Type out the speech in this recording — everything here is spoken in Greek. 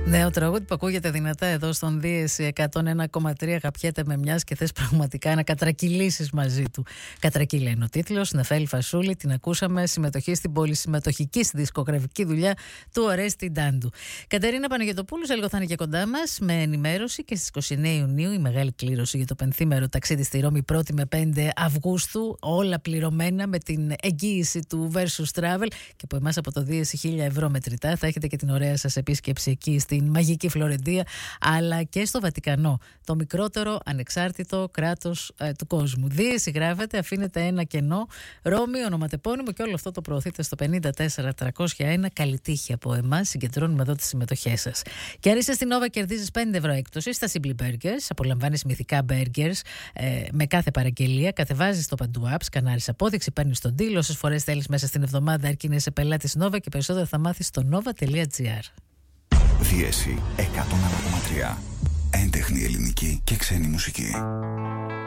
Νέο τραγούδι που ακούγεται δυνατά εδώ στον Δίεση 101,3. Αγαπιέται με μιας και θες πραγματικά να κατρακυλήσεις μαζί του. Κατρακύλα είναι ο τίτλος. Νεφέλη Φασούλη, την ακούσαμε. Συμμετοχή στην πολυσυμμετοχική δισκογραφική δουλειά του Ορέστη Ντάντου. Κατερίνα Παναγιωτοπούλου, σε λίγο θα είναι και κοντά μας με ενημέρωση, και στις 29 Ιουνίου η μεγάλη κλήρωση για το πενθήμερο ταξίδι στη Ρώμη 1η με 5 Αυγούστου. Όλα πληρωμένα με την εγγύηση του Versus Travel, και από εμάς από το Δίεση 1.000 ευρώ μετρητά. Θα έχετε και την ωραία σας επίσκεψη εκεί στην μαγική Φλωρεντία, αλλά και στο Βατικανό, το μικρότερο ανεξάρτητο κράτος του κόσμου. Δίεση γράφετε, αφήνετε ένα κενό. Ρώμη, ονοματεπώνυμο, και όλο αυτό το προωθείτε στο 54301. Καλή τύχη από εμάς, συγκεντρώνουμε εδώ τις συμμετοχές σας. Και αν είσαι στην Nova, κερδίζεις 5 ευρώ έκπτωση στα Simply Burgers. Απολαμβάνεις μυθικά burgers με κάθε παραγγελία. Κατεβάζεις το Παντού App, σκανάρεις απόδειξη, παίρνεις τον deal. Όσες φορές θέλεις μέσα στην εβδομάδα, αρκεί να είσαι πελάτης Nova, και περισσότερα θα μάθεις στο nova.gr. Δίεση 101,3. Έντεχνη ελληνική και ξένη μουσική.